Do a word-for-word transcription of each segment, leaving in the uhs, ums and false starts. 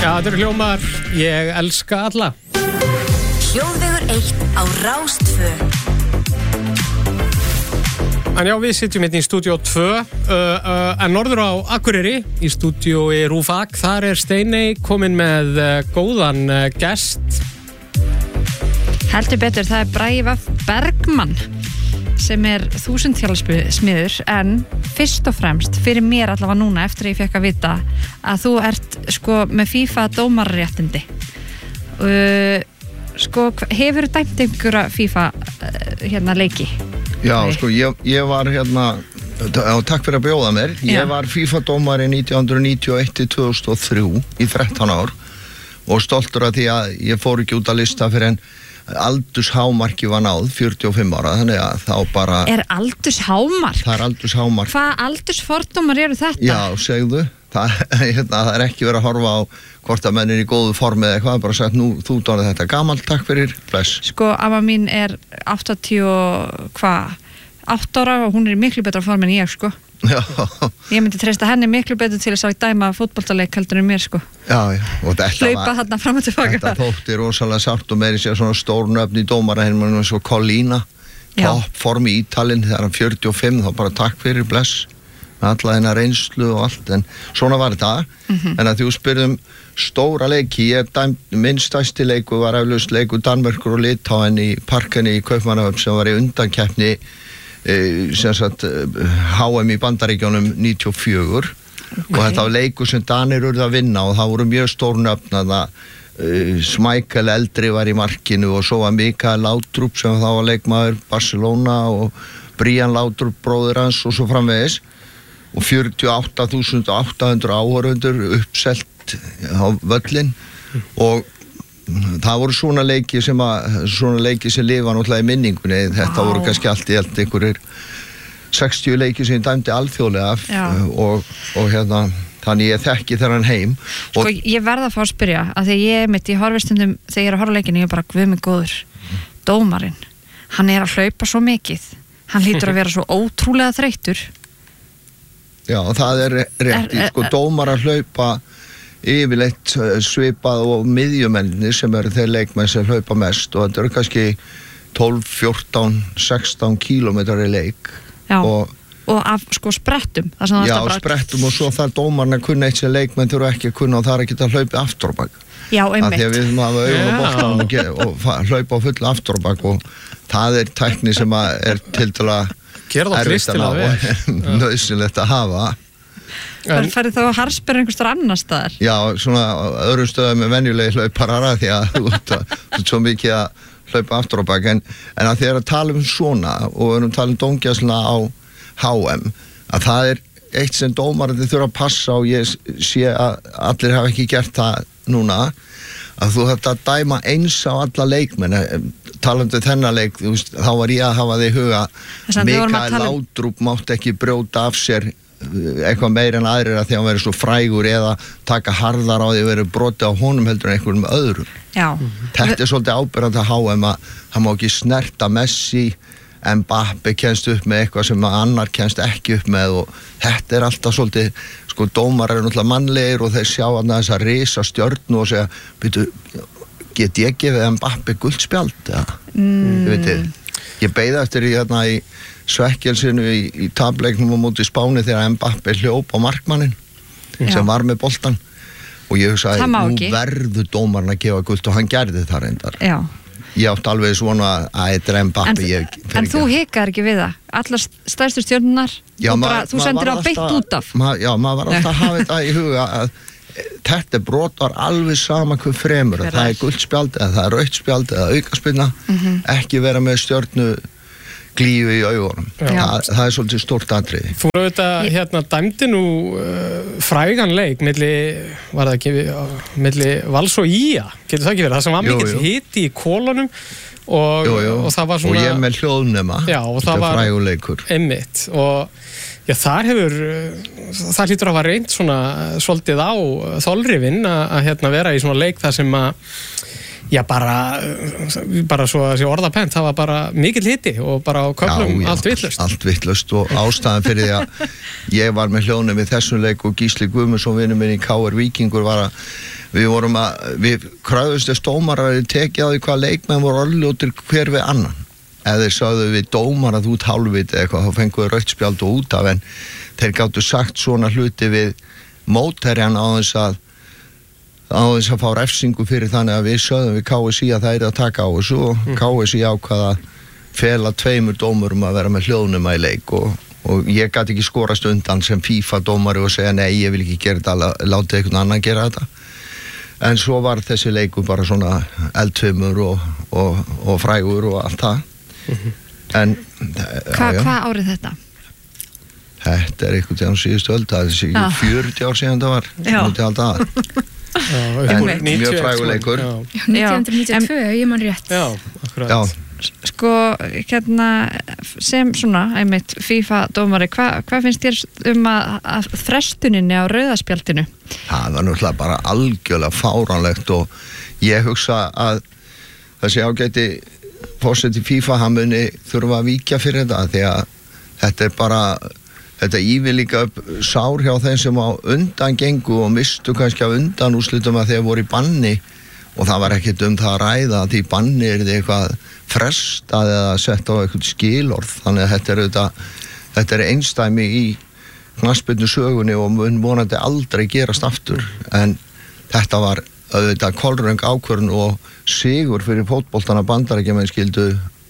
Já, þetta eru hljómar, ég elska alla. Hljóðvegur eitt á Rás tvö. En já, við sitjum hérna í stúdíó tvö, uh, uh, en norður á Akureyri, í stúdíói Rúfak, þar er Steiney komin með uh, góðan uh, gest. Heldur betur, það er Bragi Bergmann sem er þúsundþjálasmiður, en fyrst og fremst fyrir mér allavega núna eftir að ég fekk að vita að þú ert sko með FIFA dómarréttindi. Uh, sko, hefur þú dæmt einhverja FIFA uh, hérna leiki? Já, Nei. sko, ég, ég var hérna, og takk fyrir að bjóða mér, ég Já. var FIFA-dómari nítján hundruð níutíu og eitt til tvö þúsund og þrjú í þrettán ár og stoltur að því að ég fór ekki út að lista fyrir en aldurshámarki var náð, fjörutíu og fimm ára, þannig að þá bara... Er aldurshámark? Það er aldurshámark. Hvað aldursfordómar eru þetta? Já, segðu, það, hérna, það er ekki verið að horfa á hvort að menn er í góðu formi eða eitthvað, bara sagt, nú, þú dónið þetta gamalt, takk fyrir, bless. Sko, amma mín er áttatíu og hvað, átta ára og hún er í miklu betra formi en ég, sko. Já. Ég myndi treysta henni miklu betur til þess að dæma fótboltaleik heldur en mér, sko. Já, já, og þetta Hlaupa var þarna fram og tilbaka. Þetta þótti rosalega sárt og meiri sér svona stórnöfn í dómaraheiminum eins og Collina, toppform í Ítalinn þegar hann fjörutíu og fimm, þá bara takk fyrir, bless, með alla þennar reynslu og allt, en svona var þetta. Mm-hmm. En að þú spyrðum stóra leiki, ég dæm, minn stærsti leiku var eflaust leiku Danmerkur og Litáen í parkinni í Kaupmannahöfn sem var í undankeppni sem sagt H M í Bandaríkjunum níutíu og fjögur okay. og þetta var leikur sem Danir urðu að vinna og það voru mjög stór nöfn þarna uh, Schmeichel eldri var í markinu og svo var Mikael Laudrup sem þá var leikmaður Barcelona og Brian Laudrup bróðir hans og svo framvegis og fjörutíu og átta þúsund átta hundruð áhorfendur uppselt á völlin mm. og það voru svona leiki sem að svona leiki sem lifa náttúrulega í minningunni þetta wow. voru kannski allt í allt einhverjir sextíu leiki sem ég dæmdi alþjóðlega og, og hérna þannig ég þekki þennan heim Sko og, ég verða að fá að spyrja að því ég mitt í horfistundum þegar ég er að horfa leikinu ég er bara guð mig góður dómarinn, hann er að hlaupa svo mikið hann hlýtur að vera svo ótrúlega þreyttur Já, það er rétt er, sko dómar að hlaupa yfirleitt svipað og miðjumennir sem eru þeir leikmenn sem hlaupa mest og þetta eru kannski tólf, fjórtán, sextán kílómetrar í leik Já, og, og af sko sprettum Já, bara... sprettum og svo þarf dómarinn að kunna eitt sem leikmenn þurfa ekki að kunna og það er ekki að hlaupa aftur á bak Já, einmitt Því að við maður auðvitað á boltanum og, og hlaupa á fullu aftur á bak og það er tækni sem er til dala erfitt að ná nöðsynlegt að hafa Það færði þá að harspera einhver stór annar staðar Já, svona öðrum stöðum með venjulegi hlauparara því að þú ert svo mikið að hlaupa aftur á bak en, en að þér að tala um svona og við erum að tala um dómgæsluna á H M að það er eitt sem dómarandi þurfa að passa og ég sé að allir hafa ekki gert það núna að þú þetta að dæma eins á alla leikmenn talandi þennan leik veist, þá var ég að hafa þig í huga Mikael Laudrup mátt ekki brjóta af sér eitthvað meira en aðrir að því að hann verið svo frægur eða taka harðar á því að verið broti á honum heldur en einhverjum öðrum Já. Þetta er svolítið ábyrgandi að H M að það má ekki snerta Messi Mbappe kennst upp með eitthvað sem annar kennst ekki upp með og þetta er alltaf svolítið sko dómar eru náttúrulega mannlegir og þeir sjá að þess að risa stjörnu og segja byrju, get ég gefið Mbappe guldspjald ja. mm. ég veit þið ég beið eftir í hérna í svekkjelsinu í, í tableiknum á móti Spáni þegar Mbappe hljóp á markmannin Já. sem var með boltan og ég hugsaði nú verður dómarinn að gefa gult og hann gerði það reyndar Já. ég átti alveg svona að þetta er Mbappe en, ég, en þú hikar ekki við það allar stærstu stjörnunar og bara, þú sendir á beitt út af ma, já, maður var alltaf að hafa þetta í huga að þetta brot var alveg sama hvað fremur það er guldspjald eða það er rautt spjald eða aukaspinna mm-hmm. ekki vera með stjörnu glíu í augunum Þa, það er svolítið stórt atriði Þú eru auðvitað hérna dæmdi nú uh, frægan leik milli, var það ekki milli Vals og Ía, getur það ekki verið það sem var mikill hiti í kólunum og, jú, jú. og það var svona og ég með hljóðnema já, og það var fræguleikur einmitt og já, þar hefur það hlýtur að hafa reynt svona svolítið á þolrifin að hérna vera í svona leik þar sem að já, bara bara svo að sé orðapent, það var bara mikill hiti og bara á köflum já, já, allt vitlaust allt vitlaust og ástæðan fyrir því að ég var með hljóðnum í þessum leik og Gísli Guðmundsson vinur minn í K R Víkingur var að við vorum að við kröfðust þess dómarar að tekið á því hvað leikmenn voru orðljótir hver við annan. Ef þeir sagðu við dómar að þú út hálfviti eða eitthvað, þá fenguðu rautt spjald og út af, en þeir gáttu sagt svona hluti við mótherjan á þess að á þess að fá refsingu fyrir þannig að við sögðum við K S I að það er að taka á þessu og mm. K S I ákvaða að fela tveimur dómurum að vera með hljóðnuma í leik og, og ég gat ekki skorast undan sem FIFA dómari og segja nei, ég vil ekki gera þetta, látið einhvern annan gera þetta. En svo var þessi leikur bara svona eldfimur og, og, og frægur og allt það. Mm-hmm. En Hvað hva árið þetta? Þetta er einhvern tíðan síðustu öld, það er Já. fjörutíu ár síðan það var, mútið alltaf að. Já, En upp úr mjög fræguleikur. Já, nítján hundruð níutíu og tvö, ef ég man rétt. já, akkurat. Já, Sko, hérna sem svona, einmitt, FIFA-dómari hvað hva finnst þér um að, að frestuninni á rauðaspjaldinu? það var náttúrulega bara algjörlega fáránlegt og ég hugsa að þessi ágæti forseti FIFA, hann muni þurfa að víkja fyrir þetta því að þetta er bara þetta ívið líka upp sár hjá þeim sem á undan gengu og mistu kannski af undan úrslitum að þeir voru í banni og það var ekkert um það að ræða að því banni er þið eitthvað frestað eða sett á eitthvað skilorð þannig að þetta er, auðvitað, þetta er einstæmi í knattspyrnu sögunni og mun vonandi aldrei gerast aftur en þetta var auðvitað kolröng ákvörðun og sigur fyrir fótboltana Bandaríkjamenn skildu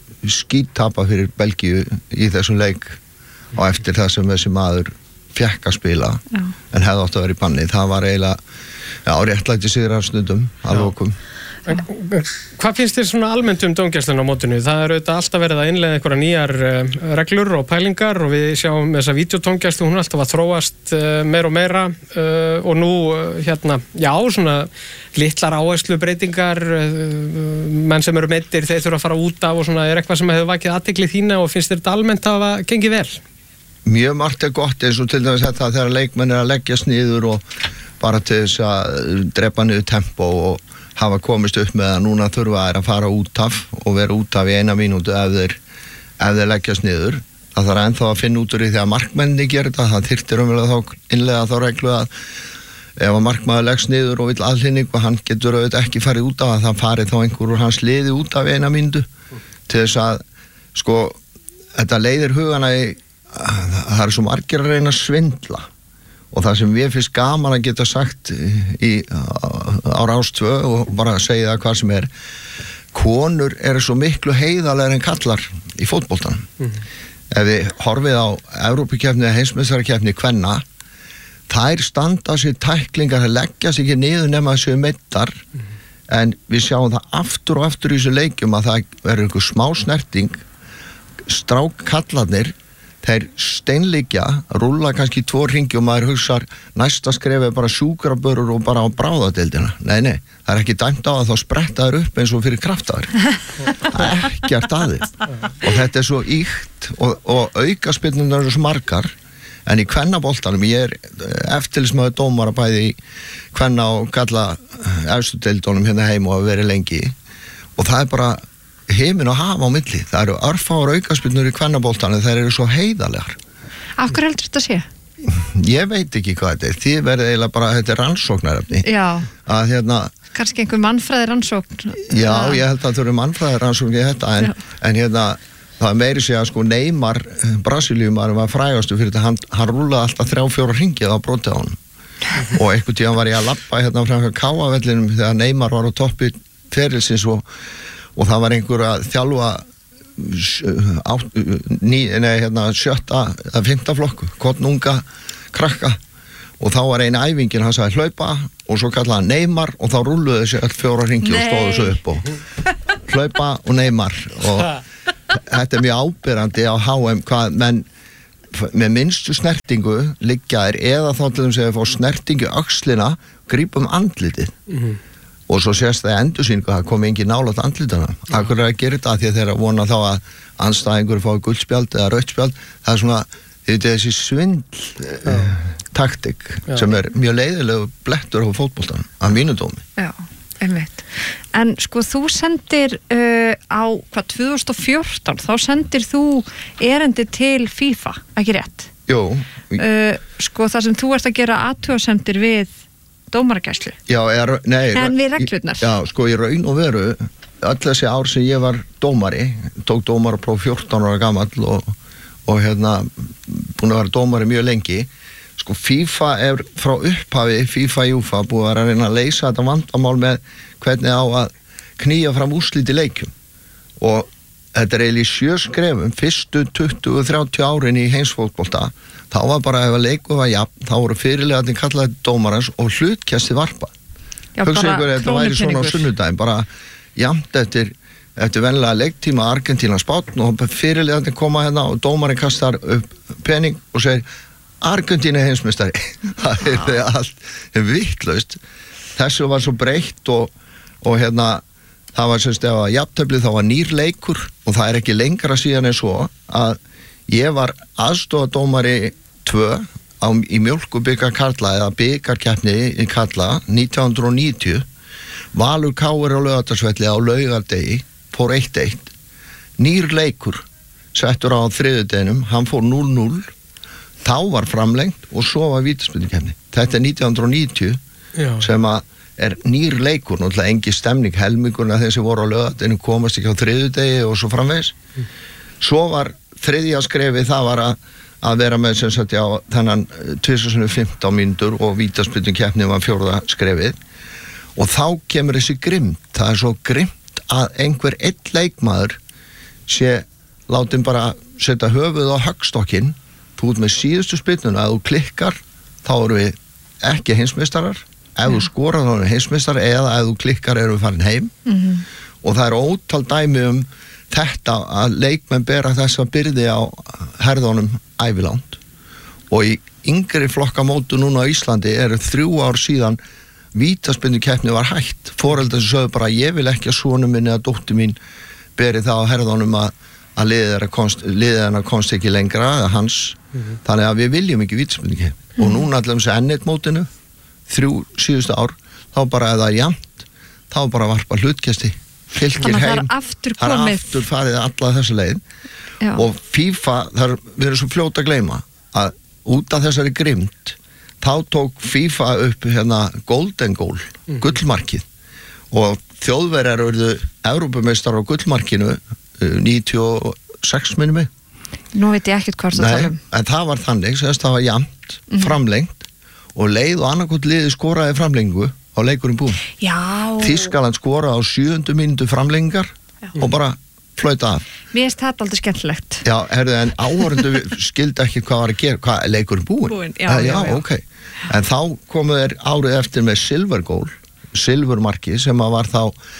skíttapa fyrir Belgíu í þessum leik og eftir það sem þessi maður fékk að spila Já. en hefði átt að vera í banni það var eiginlega já, réttlæti sigrar stundum að lokum. En, hvað finnst þér svona almennt um dómgæsluna á mótinu? Það er auðvitað alltaf verið að innleiða einhverja nýjar uh, reglur og pælingar og við sjáum þessa vídeódómgæslu, hún er alltaf að þróast uh, meira og meira uh, og nú uh, hérna, já, svona litlar áherslu breytingar uh, menn sem eru meiddir, þeir þurfa að fara út af og svona er eitthvað sem hefur vakið athygli þína og finnst þér þetta almennt að hafa gengið vel? Mjög margt er gott eins og til dæmis þetta þegar leikmenn er að leggjast niður og bara til þess að drepa niður tempó og hafa komist upp með að núna þurfa þær að fara út af og vera út af í eina mínútu ef þeir, ef þeir leggjast niður. Það þarf ennþá að finna út úr því þegar markmenni gerir þetta, það þyrftir umvel þá innlega þá reglu að ef að markmaður leggst niður og vill aðhlynning og hann getur auðvitað ekki farið út af að það farið þá einhver úr hans liði út af í eina mínútu til þess að sko þetta leiðir hugana í það er svo margir að reyna að svindla og það sem við finnst gaman að geta sagt í, á Rás tvö og bara segja það hvað sem er konur eru svo miklu heiðarlegar en kallar í fótboltanum mm-hmm. ef við horfið á Evrópukeppni eða heimsmeistarakeppni kvenna þær standa sér tæklingar þær leggja sér ekki niður nema þessu meittar mm-hmm. en við sjáum það aftur og aftur í þessu leikjum að það verður einhver smá snerting strákkallarnir þeir steinliggja, rúlla kannski tvo hringi og maður hugsar næsta skref er bara sjúkrabörur og bara á bráðadeildina. Nei, nei, það er ekki dæmt á að þá spretta þær upp eins og fyrir kraftaður. Það er ekkert aðeins. Og þetta er svo íkt og, og aukaspyrnurnar eru svo margar en í kvennaboltanum, ég er eftirlismæður dómara bæði í kvenna og kalla efstu deildunum hérna heim og hafa verið lengi og það er bara heimin að hafa á milli. Það eru örfáar aukaspyrnur í kvennaboltanum, þær eru svo heiðarlegar. Af hverju heldur þetta sé? Ég veit ekki hvað þetta er. Þið verður eiginlega bara, þetta er rannsóknarefni. Já. Að hérna... Kannski einhver mannfræði rannsókn. Já, ég held að það eru mannfræði rannsókn í þetta, en, en hérna, það er meiri sig að sko Neymar, Brasilíumar, var frægastu fyrir þetta, hann, hann rúlaði alltaf þrjá, fjóra hringið á brotið á honum. Og einhvern tíðan var ég að labba hérna frá Káavellinum þegar Neymar var á toppi ferilsins og og það var einhver að þjálfa á, ný, nei, hérna, sjötta eða fimmta flokku, kornunga krakka og þá var eina æfingin hann sagði hlaupa og svo kallaði hann Neymar og þá rúluðu þessi öll fjóra hringi og stóðu svo upp og hlaupa og Neymar og þetta er mjög ábyrrandi á H M hvað menn með minnstu snertingu liggja þær eða þá til þess að þeir fá snertingu öxlina grípum andlitið mm-hmm. og svo sést það endursýningu að það komi engin nálægt andlitana. Akkur er að gera þetta því að þeir vona þá að andstæðingur fái guldspjald eða rautt það er svona, þetta er þessi svindl uh, taktik Já. Sem er mjög leiðilegu blettur á fótboltanum að mínu dómi. Já, einmitt. En sko þú sendir uh, á hvað tvö þúsund og fjórtán þá sendir þú erindi til FIFA, ekki rétt? Jú. Uh, sko það sem þú ert að gera athugasemdir við dómaragæslu? Já, er, nei En við reglurnar? Já, sko, í raun og veru öll þessi ár sem ég var dómari tók dómarapróf fjórtán ára gamall og, og hérna búin að vera dómari mjög lengi sko, FIFA er frá upphafi FIFA Júfa búið að reyna að leysa þetta vandamál með hvernig á að knýja fram úrslit í leikjum og þetta er eiginlega í sjö skrefum fyrstu tuttugu til þrjátíu árin í heimsfótbolta þá var bara ef að leikur var jafn þá voru fyrirliðarnir kallaði dómarans og hlutkesti varpa hugsa ykkur að þetta væri svona á sunnudaginn bara jafnt eftir eftir venlega leiktíma Argentína Spánn og fyrirliðarnir koma hérna og dómarinn kastar upp pening og segir Argentína er heimsmeistari það er því allt vitlaust þessu var svo breytt og, og hérna það var semst ef að jafntefli þá var nýr leikur og það er ekki lengra síðan en svo að ég var aðstofadómari tvö á, í mjólkubikar karla eða bikarkeppni í karla nítján hundruð níutíu Valur K R á Laugardalsvelli á laugardegi fór eitt eitt nýr leikur settur á þriðjudeginum hann fór núll núll þá var framlengt og svo var vítaspyrnukeppni þetta er nítján hundruð níutíu Já. Sem að er nýr leikur, náttúrulega engi stemning helmingurna þeir sem voru á laugardeginu komast ekki á þriðjudegi og svo framvegis mm. svo var þriðja skrefi það var að, að vera með sem sagt já þennan tvisvar sinnum fimmtán mínútur og vítaspyrnukeppni var fjórða skrefið og þá kemur þessi grimmd það er svo grimmt að einhver einn leikmaður sé látin bara setja höfuð á höggstokkinn þú ert með síðustu spyrnuna að þú klikkar þá eru við ekki heimsmeistarar ef þú skorar þá er heimsmeistar eða ef þú klikkar erum við farin heim mm-hmm. og það er ótal dæmi um þetta að leikmenn bera þessa byrði á herðunum ævilangt og í yngri flokkamótu núna á Íslandi eru þrjú ár síðan vítaspyrnukeppni var hætt foreldrar sem sögðu bara ég vil ekki að sonur minni eða dóttir mín beri það á herðunum að, að liðið hennar komst ekki lengra eða hans mm-hmm. þannig að við viljum ekki vítaspyrnukeppni mm-hmm. og núna allir um þessi ennett mótinu þrjú síðustu ár þá bara eða jafnt þá bara varpa hlutkesti fylgir heim það er aftur farið alla þessu leið Já. Og FIFA þar, við erum svo fljóta að gleyma að út af þessari grimmd þá tók FIFA upp hérna Golden Goal mm. gullmarkið og þjóðverjar eruðu Evrópumeistar á gullmarkinu níutíu og sex minnum mig nú veit ég ekkert hvort það talum en það var þannig, þess að það var jafnt mm. framlengt og leið og annarkot liði skoraði framlengu á leikurinn búinn. Já. Þýskaland skoraði á sjöundu mínútu framlengar Já. Og bara flauta af. Mér finnst þetta aldrei skemmtilegt. Já, herðu, en áhorfendur skildi ekki hvað var að gera, hvað leikurinn búinn. Búinn, já, já, já, já. Ok. En þá komu þeir árið eftir með silver goal, silfurmarki sem að var þá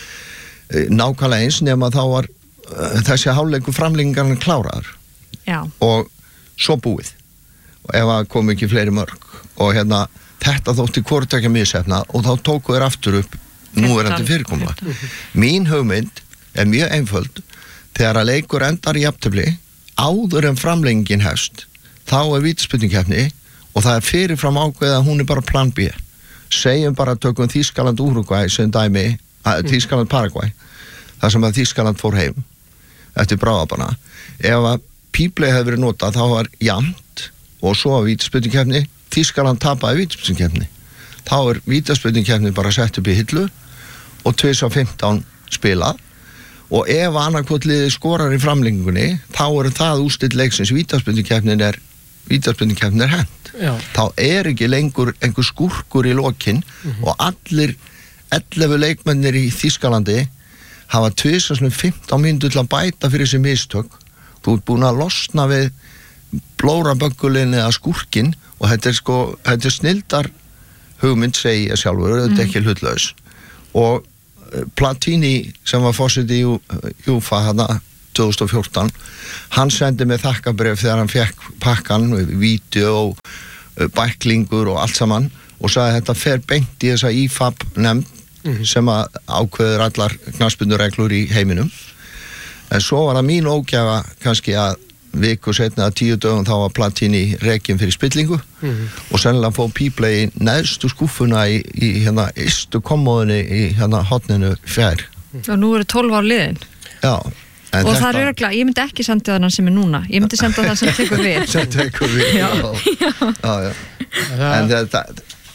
e, nákvæmlega eins nema þá var e, þessi hálfleikur framlengarinn kláraður. Já. Og svo búið. Og ef að kom ekki fleiri mörg og hérna þetta þótti hvortækja misefna og þá tóku þeir aftur upp núverandi fyrirkomula mín hugmynd er mjög einföld þegar að leikur endar í jafntefli áður en framlengingin hefst þá er vítaspyrnukeppni og það er fyrirfram ákveðið að hún er bara plan B segjum bara tökum Þýskaland Úrúgvæ sem dæmi, að, Þýskaland Paragvæ þar sem að Þýskaland fór heim eftir bráðabana ef að píplei hefði verið notað þá var jafnt og svo að vítaspyrnukeppni Þýskaland tapaði vítaspyrnukeppni þá er vítaspyrnukeppni bara sett upp í hillu og tvisvar fimmtán spilað og ef annarkvort liði skorar í framlengingunni þá eru það úrslit leiksins vítaspyrnukeppnin er vítaspyrnukeppnin er hent Já. Þá er ekki lengur einhver skúrkur í lokin mm-hmm. og allir ellefu leikmennir í Þýskalandi hafa tvisvar fimmtán mínútur til að bæta fyrir þessi mistök þú ert búin að losna við blóraböggulinn eða skúrkinn og þetta er sko, þetta er snildar hugmynd segi ég sjálfur, þetta er ekki hlutlaus og Platini sem var forseti í Júfa hana tvö þúsund og fjórtán hann sendi mig þakkabref þegar hann fekk pakkan, vídeó bæklingur og allt saman og sagði þetta fer beint í þessa I F A B nefnd mm-hmm. sem að ákveður allar knattspyrnureglur í heiminum en svo var það mín ógæfa kannski að viku setna að tíu dögum þá var Platini rekinn fyrir spillingu mm-hmm. og sennilega fóð Píplei í neðstu skúffuna í, í hérna ystu kommóðinni í hérna hotninu fjær og nú eru tólf ár liðin Já, og þetta... það er öruglega, ég myndi ekki senda þannig sem er núna ég myndi senda það sem tekur við sem tekur við já. Já. Já, já. Það... en þetta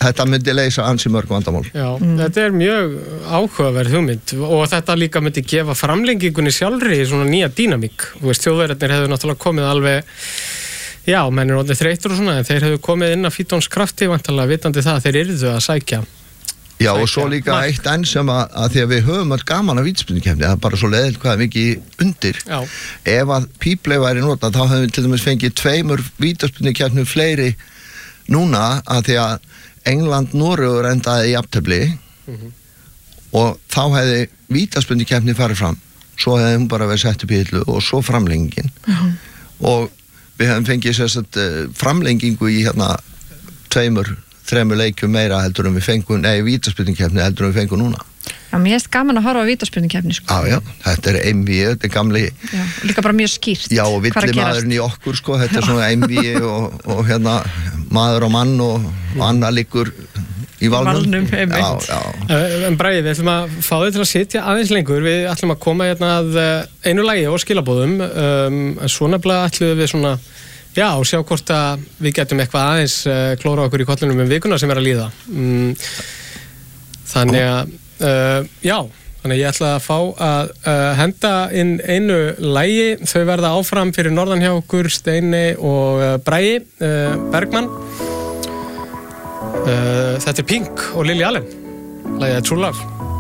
þetta myndi leysa ansi mörg vandamál. Já, mm. þetta er mjög áhugaverð hugmynd og þetta líka myndi gefa framlengingunni sjálfri í svona nýja dýnamík. Þú veist, Þjóðverjarnir hefðu náttúrulega komið alveg, já, menn er orðnir þreyttur og svona, en þeir hefðu komið inn að fítónskrafti vantarlega vitandi það að þeir yrðu að sækja. Já, og svo líka Mark. Eitt enn sem að, að því að við höfum allt gaman af vítaspyrnukeppni, það er bara svo leiðilegt hvað er mikið undir. Já. Ef að píplei væri notað, þá hefum við til dæmis fengið tveimur vítaspyrnukeppnum fleiri núna, að því að England, Noregur endaði í jafntefli mm-hmm. og þá hefði vítaspyrnukeppni farið fram, svo hefði hún bara verið sett upp í hillu og svo framlengingin mm-hmm. og við hefum fengið sérstætt framlengingu í hérna tveimur þremur leikjum meira heldur en við fengum, nei, vítaspyrnukeppni heldur en við fengum núna. Já, mér erst gaman að horfa á vítaspyrnukeppni, sko. Já, já, þetta er M V, þetta er gamli... Já, líka bara mjög skýrt. Já, og villimaðurinn í okkur, sko, þetta er svona M V og, og hérna, maður og mann og, og annað liggur í valnum. Valnum, einmitt. Já, já. En Bragi, við ætlum að fá þau til að sitja aðeins lengur, við ætlum að koma hérna að einu lagi og skilabóðum, um, en svo nefnilega ætlum við svona... Já, og sjá hvort að við getum eitthvað aðeins uh, klóra okkur í kollinum um vikuna sem er að líða. Mm, þannig að, uh, já, þannig að ég ætla að fá að uh, henda inn einu lagi. Þau verða áfram fyrir norðan hjá okkur, Steini og uh, Bragi uh, Bergmann. Uh, þetta er Pink og Lily Allen. Lagið er True Love.